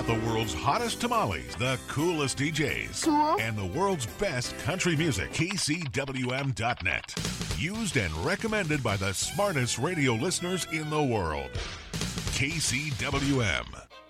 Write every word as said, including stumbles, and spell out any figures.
the world's hottest tamales, the coolest D Js, Cool. and the world's best country music. K C W M dot net. Used and recommended by the smartest radio listeners in the world. K C W M.